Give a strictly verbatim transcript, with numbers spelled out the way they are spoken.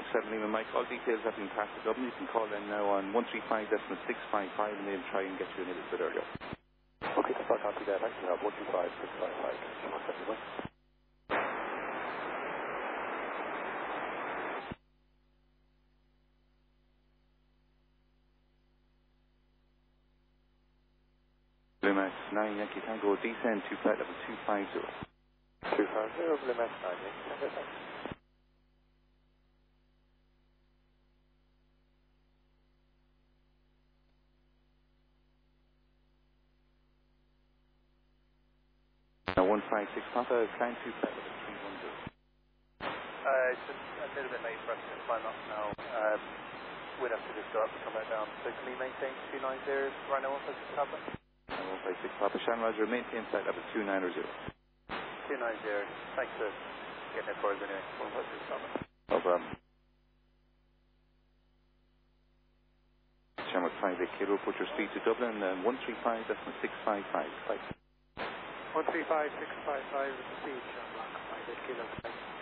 seven Lima Mike. All details have been passed to Dublin. You can call in now on one three five six five five and they'll try and get you in a little bit earlier. Okay, that's all copy that. I can have one two five six five five. Limax nine Yankee Tango, descend to flight level two five zero. two five zero, Limax nine Yankee Tango, thanks. Now one five six Papa, climb to flight level three one zero. Uh, it's just a little bit late for us to climb up now. Um, we'd have to just go up and come back down. So can we maintain two nine zero right now, one five six Papa? one five six Papa, Shan Roger, maintain flight level two nine zero. two nine zero, thanks for getting it for us anyway. one five six Papa. No problem. Shamrock five eight Kilo, put your speed to Dublin, and one three five six five five. one three five six five five, speed, Shamrock five eight Kilo.